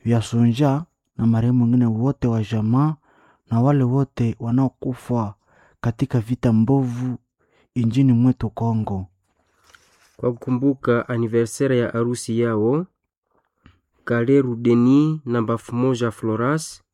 vya Sonja na marehemu wengine wote wa jamaa na wale wote wanaokufa katika vita mbovu injini mwetu Kongo. Kwa kukumbuka anniversaire ya arusi yao Kaleru Deni na Bafumoja Floras,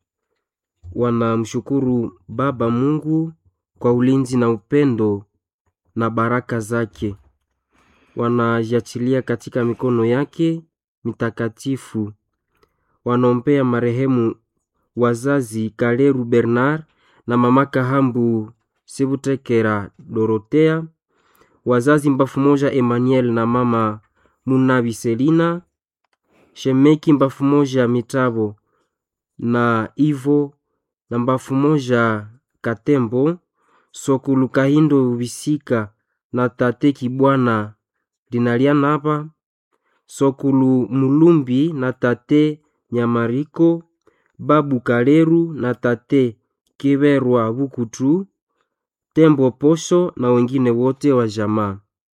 wanamshukuru Baba Mungu kwa ulinzi na upendo na baraka zake. Wanajiachilia katika mikono yake mitakatifu. Wanaombea marehemu wazazi Kaleru Bernard na mama Kahambu Sebutekera Dorothea, wazazi Bafumoja Emmanuel na mama Munabi Selina, Shemeki Bafumoja Mitabo na Ivo na Bafumoja Katembo, Sokulu Kahindo Bisika na tate Kibwana Dinalianaba, Sokulu Mulumbi na tate Nyamariko, Babu Kaleru na tate Kiberwa Bukutu, Tembo Posho na wengine wote wa jamaa.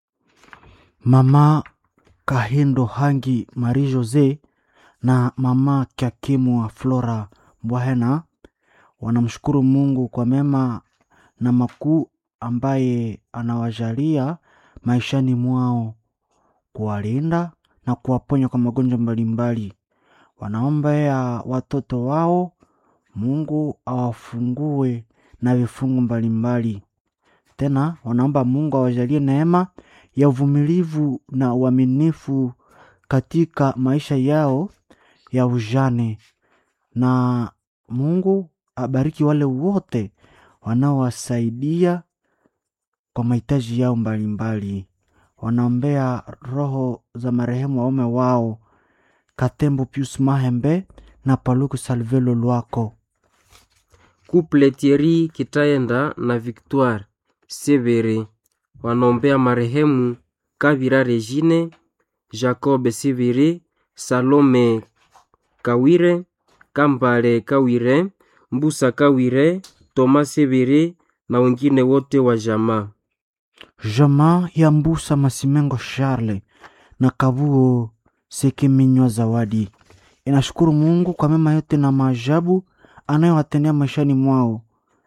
Mama Kahindo Hangi Marie Jose na mama Kyakimu wa Flora Mbwahena wanamshukuru Mungu kwa mema na makuu ambaye anawajalia maishani mwao, kuwalinda na kuwaponya kwa magonjwa mbalimbali. Wanaombea watoto wao Mungu awafungue na vifungo mbalimbali. Tena wanaomba Mungu awajalie neema ya uvumilivu na uaminifu katika maisha yao ya ujane, na Mungu abariki wale wote wanaowasaidia kwa mahitaji yao mbalimbali. Wanaombea roho za marehemu waume wao Katembo Pius Mahembe na Paluku Salvelo Lwako. Couple Thierry Kitaenda na Victoire Severe wanaombea marehemu Kavira Regine, Jacob Severe, Salome Kawire, Kambale Kawire, Mbusa Kawire, Thomas Severe na wengine wote wa jamaa. Jamaa ya Mbusa Masimengo Charles na Kabuo Sekiminywa Zawadi inashukuru Mungu kwa mema yote na maajabu anayowatendea maishani mwao.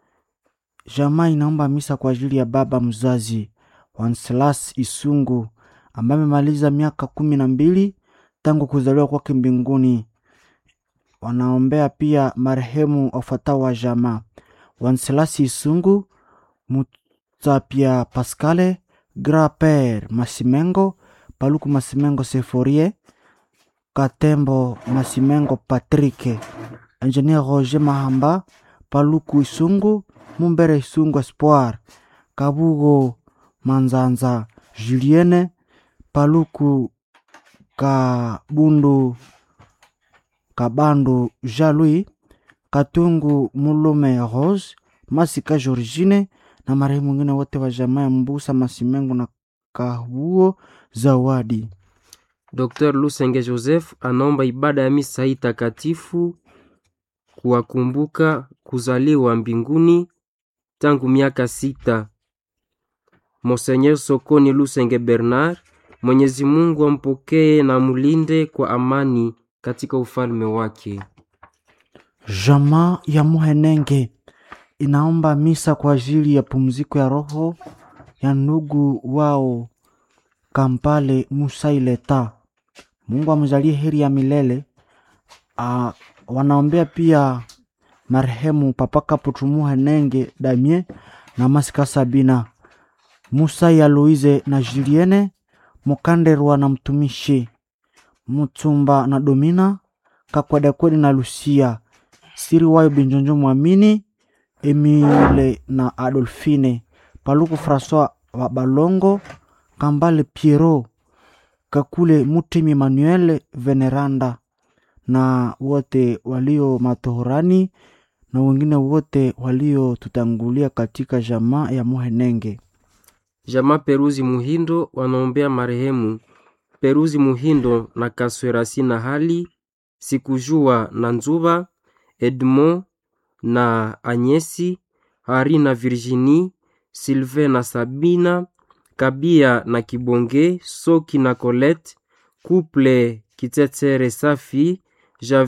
Jamaa inaomba misa kwa ajili ya baba mzazi Wanselas Isungu ambaye amemaliza miaka 12 tangu kuzaliwa kwake mbinguni. Wanaombea pia marehemu wafuatao wa jamaa: Wanselas Isungu, Mutsapia Pascale, Grand-Père Masimengo, Paluku Masimengo Seforie, Katembo Masimengo Patrick, Engineer Roger Mahamba, Paluku Isungu, Mumbere Isungu Espoir, Kabugo Manzanza Julienne, Paluku Kabundu Kabandu Jalui, Katungu Mulume Rose, Masika Georgine na marehemu wengine wote wa jamaa ya Mbusa Masimengo na Kabuo Zawadi. Dr. Lusenge Joseph anaomba ibada ya misa hii takatifu kuwakumbuka kuzaliwa mbinguni tangu miaka 6 Monseigneur Sokoni Lusenge Bernard. Mwenyezi Mungu ampokee na mulinde kwa amani katika ufalme wake. Jamaa ya Muhenenge inaomba misa kwa ajili ya pumziko ya roho ya ndugu wao Kampale Musaileta. Mungu amjalie heri ya milele. Wanaombea pia marehemu Papa Kaputu Muhenenge Damien na Masika Sabina, Musa ya Louise na Julienne, Mukanderwa na mtumishi Mutumba na Domina, Kakwadekwedi na Lucia, Siri wayo Binjonjo Mwamini, Emile na Adolfine, Paluku François wa Balongo, Kambale Piero, Kakule Mutimi Manuel Veneranda na wote walio matohorani na wengine wote walio tutangulia katika jamaa ya Muhenenge. Jamaa Peruzi Muhindo wanaombea marehemu Peruzi Muhindo na Kaswerasi na Hali, Sikujua na Nzuba, Edmond na Anyesi, Hari na Virginie, Sylvain na Sabina, Kabia na Kibonge, Soki na Colette, Couple Kitetere Safi,